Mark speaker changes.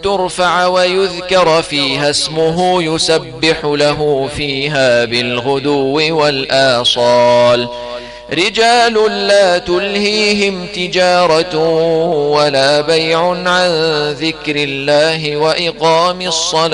Speaker 1: ترفع ويذكر فيها اسمه يسبح له فيها بالغدو والآصال. رجال لا تلهيهم تجارة ولا بيع عن ذكر الله وإقام الصلاة